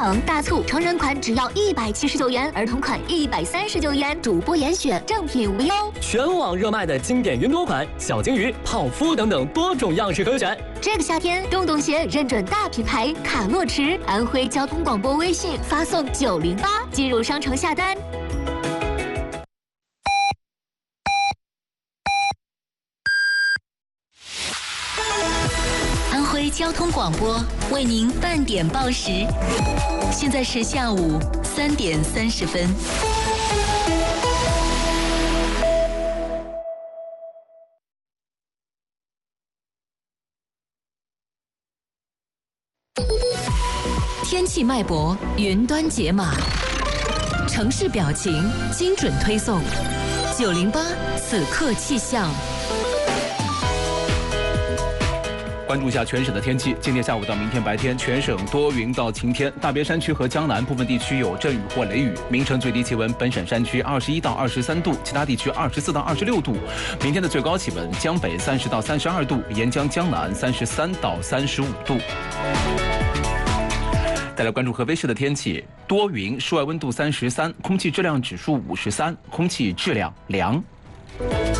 大促，成人款只要179元，儿童款139元，主播严选，正品无忧。 全网热卖的经典云朵款、小金鱼、泡芙等等多种样式可选。 这个夏天，洞洞鞋认准大品牌卡洛驰，安徽交通广播微信发送908，进入商城下单。安徽交通广播为您半点报时，现在是下午3点30分。天气脉搏，云端解码，城市表情，精准推送。908此刻气象。 关注一下全省的天气。今天下午到明天白天，全省多云到晴天，大别山区和江南部分地区有阵雨或雷雨。明晨最低气温，本省山区21到23度，其他地区24到26度。明天的最高气温，江北30到32度，沿江江南33到35度。再来关注合肥市的天气，多云，室外温度33，空气质量指数53，空气质量良。